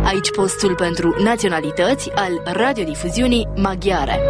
Aici postul pentru naționalități al radiodifuziunii maghiare.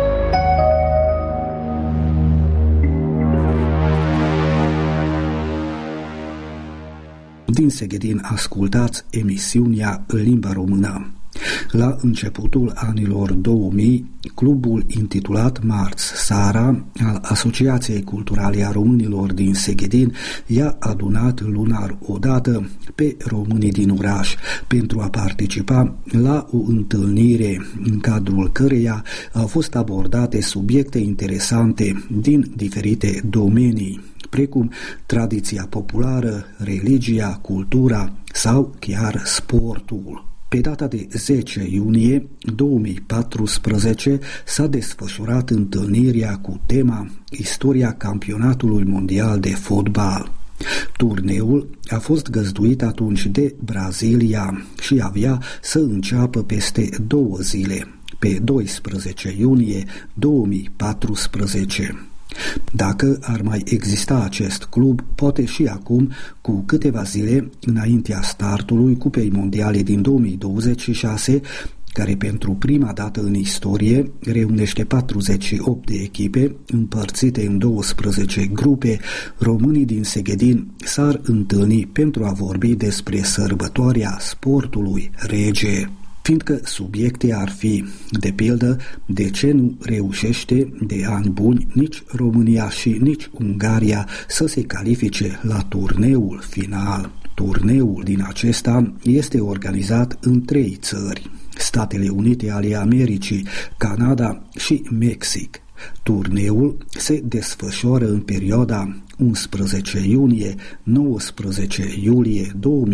Din Szegedin ascultați emisiunea în limba română. La începutul anilor 2000, clubul intitulat Marți Seara al Asociației Culturale a Românilor din Szegedin i-a adunat lunar odată pe românii din oraș pentru a participa la o întâlnire în cadrul căreia au fost abordate subiecte interesante din diferite domenii, precum tradiția populară, religia, cultura sau chiar sportul. Pe data de 10 iunie 2014 s-a desfășurat întâlnirea cu tema Istoria campionatului mondial de fotbal. Turneul a fost găzduit atunci de Brazilia și avea să înceapă peste 2 zile, pe 12 iunie 2014. Dacă ar mai exista acest club, poate și acum, cu câteva zile înaintea startului Cupei Mondiale din 2026, care pentru prima dată în istorie reunește 48 de echipe împărțite în 12 grupe, românii din Szegedin s-ar întâlni pentru a vorbi despre sărbătoarea sportului rege. Fiindcă subiecte ar fi, de pildă, de ce nu reușește de ani buni nici România și nici Ungaria să se califice la turneul final. Turneul din acesta este organizat în 3 țări, Statele Unite ale Americii, Canada și Mexic. Turneul se desfășoară în perioada 11 iunie-19 iulie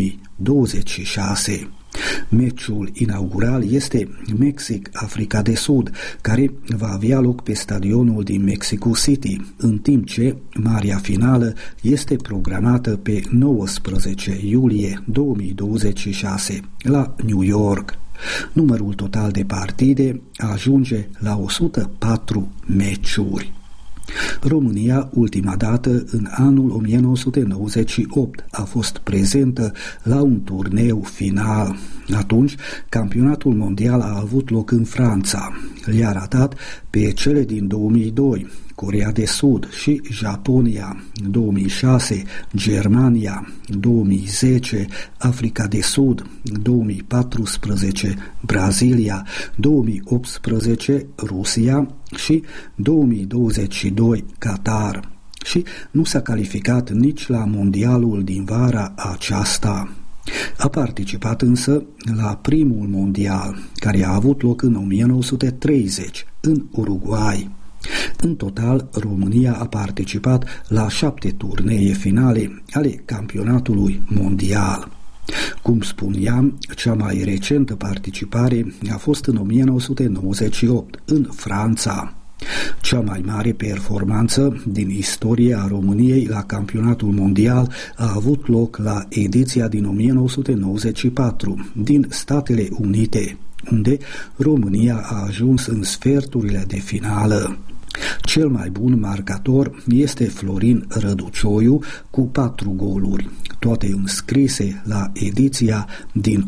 2026. Meciul inaugural este Mexic-Africa de Sud, care va avea loc pe stadionul din Mexico City, în timp ce marea finală este programată pe 19 iulie 2026 la New York. Numărul total de partide ajunge la 104 meciuri. România, ultima dată, în anul 1998, a fost prezentă la un turneu final. Atunci, campionatul mondial a avut loc în Franța. Le-a ratat pe cele din 2002, Coreea de Sud și Japonia, 2006, Germania, 2010, Africa de Sud, 2014, Brazilia, 2018, Rusia și 2022, Qatar. Și nu s-a calificat nici la mondialul din vara aceasta. A participat însă la primul mondial, care a avut loc în 1930, în Uruguay. În total, România a participat la 7 turnee finale ale campionatului mondial. Cum spuneam, cea mai recentă participare a fost în 1998, în Franța. Cea mai mare performanță din istoria României la campionatul mondial a avut loc la ediția din 1994, din Statele Unite, unde România a ajuns în sferturile de finală. Cel mai bun marcator este Florin Răducioiu cu 4 goluri, toate înscrise la ediția din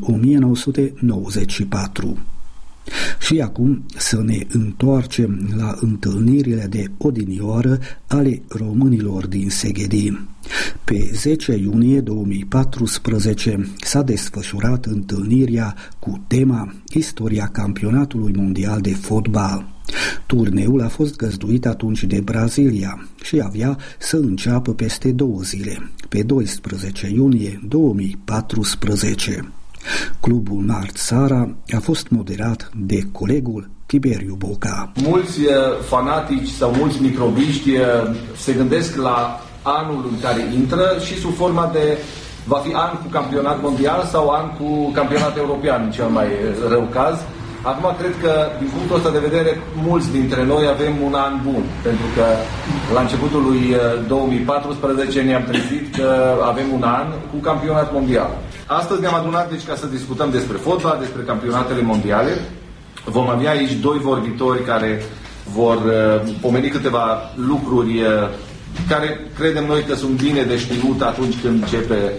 1994. Și acum să ne întoarcem la întâlnirile de odinioară ale românilor din Szegedin. Pe 10 iunie 2014 s-a desfășurat întâlnirea cu tema Istoria campionatului mondial de fotbal. Turneul a fost găzduit atunci de Brazilia și avea să înceapă peste 2 zile, pe 12 iunie 2014. Clubul Marți Seara a fost moderat de colegul Tiberiu Boca. Mulți fanatici sau mulți microbiști se gândesc la anul în care intră și sub forma de va fi an cu campionat mondial sau an cu campionat european, în cel mai rău caz. Acum cred că, din punctul ăsta de vedere, mulți dintre noi avem un an bun, pentru că la începutul lui 2014 ne-am trezit că avem un an cu campionat mondial. Astăzi ne-am adunat deci ca să discutăm despre fotbal, despre campionatele mondiale. Vom avea aici 2 vorbitori care vor pomeni câteva lucruri care credem noi că sunt bine de știut atunci când începe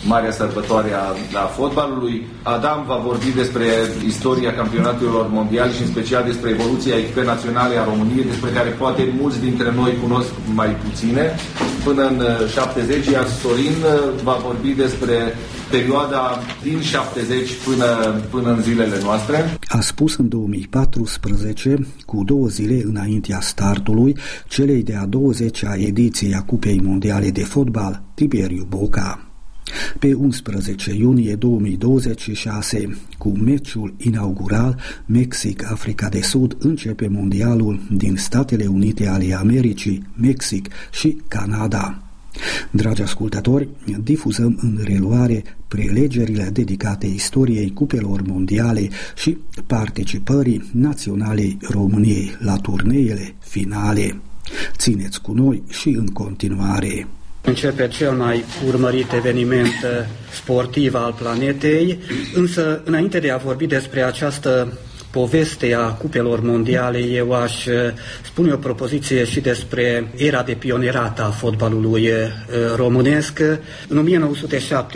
marea sărbătoare a fotbalului. Adam va vorbi despre istoria campionatelor mondiale și în special despre evoluția echipei naționale a României, despre care poate mulți dintre noi cunosc mai puține. Până în 70, iar Sorin va vorbi despre perioada din 70 până în zilele noastre. A spus în 2014, cu 2 zile înaintea startului celei de-a 20-a ediție a Cupei Mondiale de Fotbal, Tiberiu Boca. Pe 11 iunie 2026, cu meciul inaugural, Mexic-Africa de Sud începe mondialul din Statele Unite ale Americii, Mexic și Canada. Dragi ascultători, difuzăm în reluare prelegerile dedicate istoriei cupelor mondiale și participării naționale României la turneele finale. Țineți cu noi și în continuare. Începe cel mai urmărit eveniment sportiv al planetei, însă înainte de a vorbi despre această poveste a cupelor mondiale, eu aș spune o propoziție și despre era de pionerat a fotbalului românesc. În 1907